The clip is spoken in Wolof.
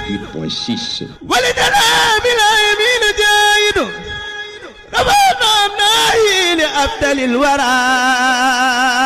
88.6. ولدنا بلا يمين جايد رفعنا ناهي لأبدل الورى